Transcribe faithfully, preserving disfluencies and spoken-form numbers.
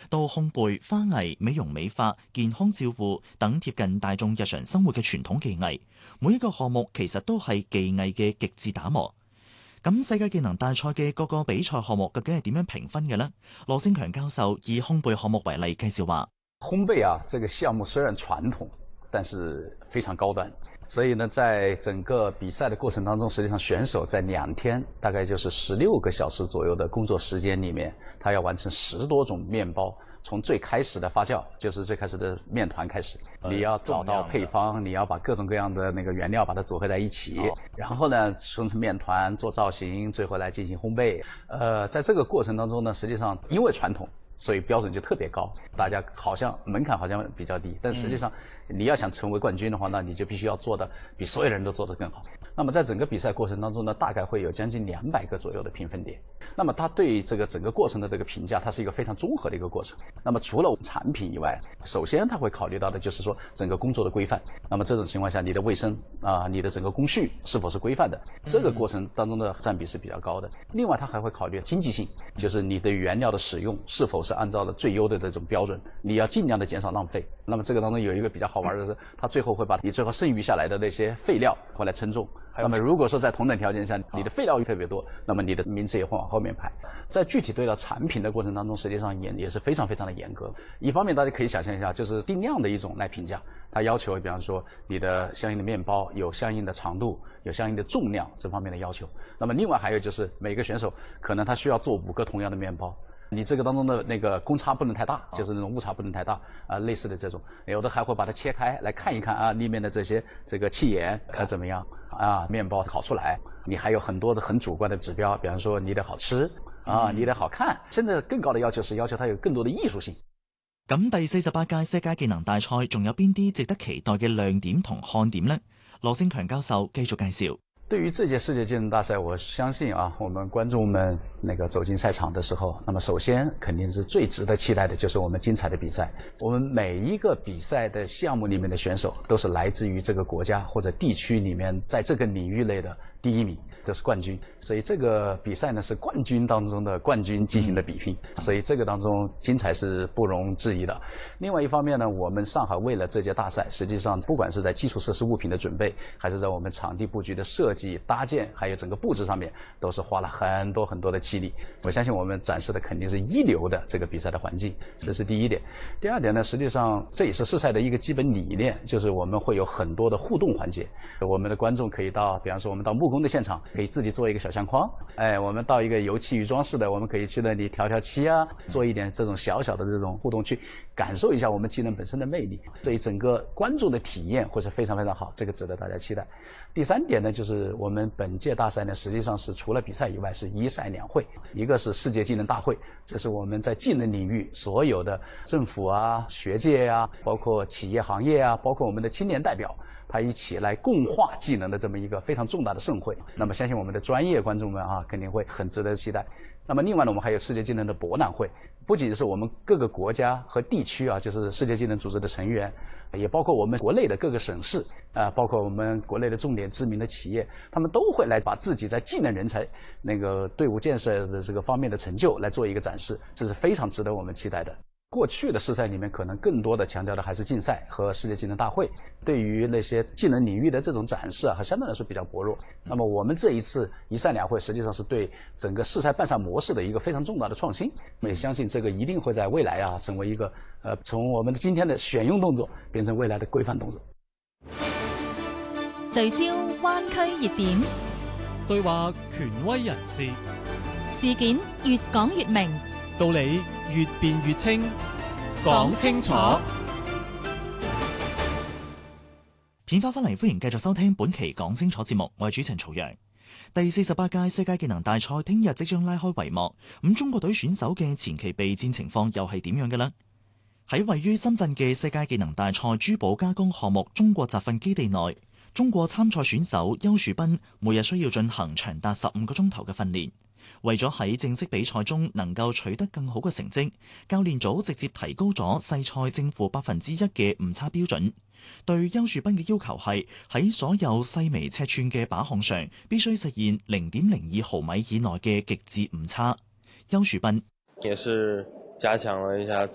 到烘焙、花藝、美容美髮、健康照護等貼近大眾日常生活嘅傳統技藝。每一個項目其實都係技藝嘅極致打磨。咁世界技能大賽嘅各個比賽項目究竟係點樣評分嘅呢？羅勝強教授以烘焙項目為例介紹話： 烘焙啊，這個項目雖然傳統，但是非常高端。所以呢，在整個比賽的過程當中，實際上選手在兩天，大概就是十六個小時左右的工作時間裏面，他要完成十多種麵包，從最開始的發酵，就是最開始的麵團開始，你要找到配方，你要把各種各樣的那個原料把它組合在一起，然後呢，生成麵團做造型，最後來進行烘焙。呃，在這個過程當中呢，實際上因為傳統，所以標準就特別高，大家好像門檻好像比較低，但實際上你要想成為冠軍的話呢，你就必須要做的比所有人都做得更好。那麼在整個比賽過程當中呢，大概會有將近兩百個左右的評分點。那麼它對這個整個過程的這個評價，它是一個非常綜合的一個過程。那麼除了產品以外，首先它會考慮到的就是說整個工作的規範。那麼這種情況下，你的衛生啊、呃，你的整個工序是否是規範的，這個過程當中的佔比是比較高的。另外，它還會考慮經濟性，就是你的原料的使用是否是按照了最優的這種標準，你要盡量的減少浪費。那麼這個當中有一個比較好玩的是，它最後會把你最後剩餘下來的那些廢料回來稱重。那麼如果說在同等條件下，你的廢料特別多，那麼你的名次也會往後面排。在具體對待產品的過程當中，實際上也也是非常非常的嚴格。一方面大家可以想象一下，就是定量的一種來評價，它要求比方說你的相應的麵包有相應的長度，有相應的重量這方面的要求。那麼另外還有就是每個選手可能他需要做五個同樣的麵包，你這個當中的那個公差不能太大，就是那種誤差不能太大啊、呃，類似的這種，有的還會把它切開來看一看啊，裏面的這些這個氣眼看怎麼樣啊，麵包烤出來，你還有很多的很主觀的指標，比方說你得好吃啊，你得好看，甚至更高的要求是要求它有更多的藝術性。 咁第四十八屆世界技能大賽仲有邊啲值得期待嘅亮點同看點呢？羅勝強教授繼續介紹。 對於這屆世界技能大賽，我相信啊，我們觀眾們那個走進賽場的時候，那麼首先肯定是最值得期待的，就是我們精彩的比賽。我們每一個比賽的項目裏面的選手，都是來自於這個國家或者地區裏面，在這個領域內的第一名，都是冠軍。所以這個比賽呢，是冠軍當中的冠軍進行的比拼，所以這個當中精彩是不容置疑的。另外一方面呢，我們上海為了這屆大賽，實際上不管是在基礎設施物品的準備，還是在我們場地布局的設計、搭建，還有整個布置上面，都是花了很多很多的氣力。我相信我們展示的肯定是一流的這個比賽的環境，這是第一點。第二點呢，實際上這也是試賽的一個基本理念，就是我們會有很多的互動環節。我們的觀眾可以到，比方說我們到木工的現場，可以自己做一個小相框。哎，我們到一個油漆與裝飾的，我們可以去那裡調調漆啊，做一點這種小小的這種互動，去感受一下我們技能本身的魅力。所以整個觀眾的體驗會是非常非常好，這個值得大家期待。第三點呢，就是我們本屆大賽呢，實際上是除了比賽以外，是一賽兩會，一個是世界技能大會，這是我們在技能領域所有的政府啊、學界啊，包括企業行業啊，包括我們的青年代表，他一起來共話技能的這麼一個非常重大的盛會。那麼相信我們的專業觀眾們啊，肯定會很值得期待。那麼另外呢，我們還有世界技能的博覽會，不僅是我們各個國家和地區啊，就是世界技能組織的成員，也包括我們國內的各個省市啊、呃，包括我們國內的重點知名的企業，他們都會來把自己在技能人才那個隊伍建設的這個方面的成就來做一個展示，這是非常值得我們期待的。過去的試賽裡面，可能更多的強調的還是競賽和世界技能大會，對於那些技能領域的這種展示啊，還相對來說比較薄弱。那麼我們這一次一賽兩會，實際上是對整個試賽辦賽模式的一個非常重大的創新。我們也相信這個一定會在未來啊，成為一個呃，從我們今天的選用動作變成未來的規範動作。 聚焦灣區熱點， 對話權威人士， 事件越講越明， 道理越辯越清，講清楚。 片花翻嚟，歡迎繼續收聽本期講清楚節目，我係主持人曹陽。第四十八屆世界技能大賽聽日即將拉開帷幕，咁中國隊選手嘅前期備戰情況又係點樣嘅呢？喺位於深圳嘅世界技能大賽珠寶加工項目中國集訓基地內，中國參賽選手邱樹斌每日需要進行長達十五個鐘頭嘅訓練。為咗喺正式比賽中能夠取得更好嘅成績，教練組直接提高咗細賽正負百分之一嘅誤差標準。對邱樹斌嘅要求係喺所有細微尺寸嘅把項上必須實現零點零二毫米以內嘅極致誤差。邱樹斌也是加強了一下